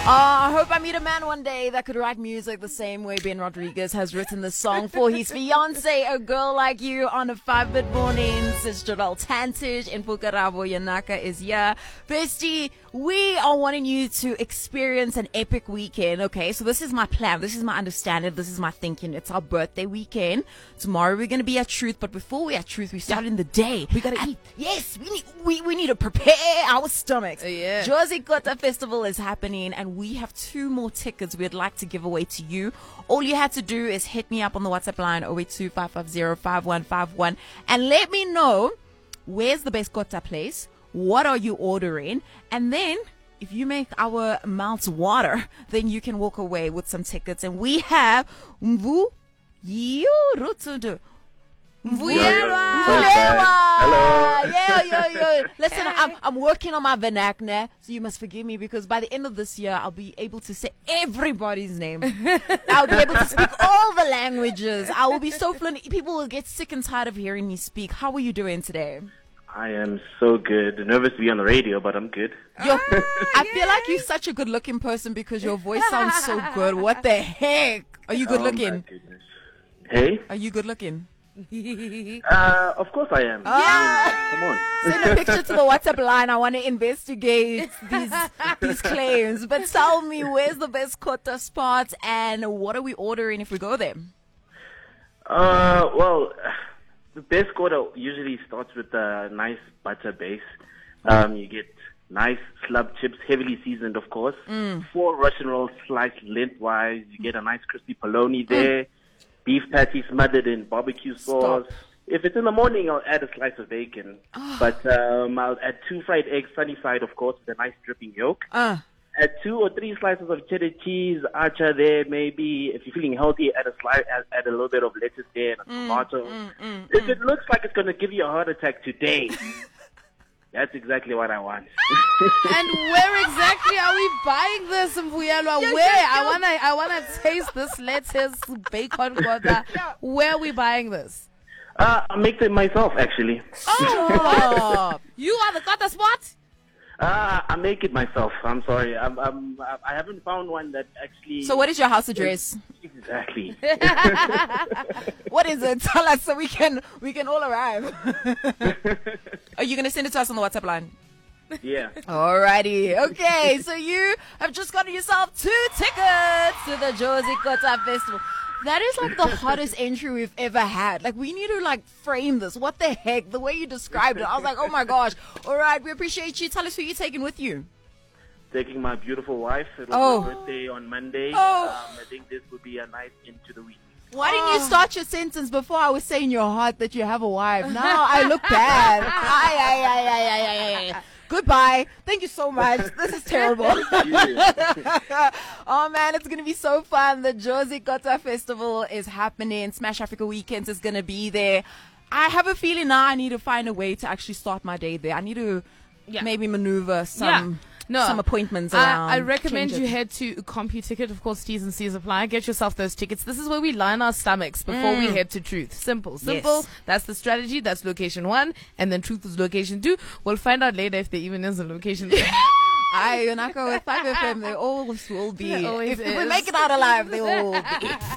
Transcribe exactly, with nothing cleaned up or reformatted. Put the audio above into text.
Uh, I hope I meet a man one day that could write music the same way Ben Rodriguez has written the song for his fiance, A Girl Like You, on a five-bit mornings. It's Jadal Tantich and Pukarabo Yanaka is here. Bestie, we are wanting you to experience an epic weekend, okay? So this is my plan. This is my understanding. This is my thinking. It's our birthday weekend. Tomorrow we're going to be at Truth, but before we're at Truth, we start in the day. We got to eat. Yes, we need, we, we need to prepare our stomachs. Uh, yeah. Jozi Kota Festival is happening, and we have two more tickets we'd like to give away to you. All you had to do is hit me up on the WhatsApp line zero eight two, five five zero, five one five one and let me know where's the best Kota place, what are you ordering, and then if you make our mouths water, then you can walk away with some tickets. And we have Mvu Yirutudu. Mvuyelwa. Hello. Yeah, yeah, yeah. Listen, I'm I'm working on my vernacular, so you must forgive me, because by the end of this year, I'll be able to say everybody's name. I'll be able to speak all the languages. I will be so fluent. People will get sick and tired of hearing me speak. How are you doing today? I am so good. Nervous to be on the radio, but I'm good. You're, I feel like you're such a good-looking person because your voice sounds so good. What the heck? Are you good-looking? Oh, my goodness. Hey? Are you good-looking? Uh, of course I am. Yeah. Come on. Send a picture to the WhatsApp line. I want to investigate these these claims. But tell me, where's the best Kota spot, and what are we ordering if we go there? Uh, well, the best quarter usually starts with a nice butter base. Um, you get nice slab chips, heavily seasoned, of course. Mm. Four Russian rolls sliced lengthwise. You get a nice crispy polony there. Mm. Beef patty smothered in barbecue sauce. Stop. If it's in the morning, I'll add a slice of bacon. Oh. But um, I'll add two fried eggs, sunny side, of course, with a nice dripping yolk. Uh. Add two or three slices of cheddar cheese, archer there, maybe. If you're feeling healthy, add a slice, add, add a little bit of lettuce there and a Mm, tomato. mm, mm, if mm. it looks like it's going to give you a heart attack today, that's exactly what I want. And where exactly are we buying this, Mbuyelwa? Yeah, Where? yeah, I yeah. wanna, I wanna taste this lettuce, bacon, Kota. Where are we buying this? Uh, I make it myself, actually. Oh, you are the Kota spot? Uh, I make it myself. I'm sorry. I'm, I'm, I haven't found one that actually... So what is your house address? Exactly. What is it? Tell us so we can we can all arrive. Are you going to send it to us on the WhatsApp line? Yeah. Alrighty. Okay, so you have just gotten yourself two tickets to the Jozi Kota Festival. That is like the hottest entry we've ever had. Like, we need to like frame this. What the heck? The way you described it, I was like, oh my gosh. All right, we appreciate you. Tell us who you're taking with you. Taking my beautiful wife. It was Oh. her birthday on Monday. Oh. Um, I think this would be a nice end to the week. Why didn't you start your sentence before I was saying your heart that you have a wife? Now I look bad. Ay, ay, ay, ay, ay, ay, ay. Goodbye. Thank you so much. This is terrible. Oh man, it's gonna be so fun. The Jozi Kota Festival is happening. Smash Africa Weekends is gonna be there. I have a feeling now I need to find a way to actually start my day there. I need to Yeah. maybe maneuver some Yeah. No. some appointments I, around. I recommend change you it. head to CompuTicket. Of course, T's and C's apply. Get yourself those tickets. This is where we line our stomachs before we Mm. head to Truth. Simple. Simple. Yes. That's the strategy. That's location one. And then Truth is location two. We'll find out later if there even is a location three. I, Yanaka, with five F M, they always will be. There always If, if we is. make it out alive, they will be.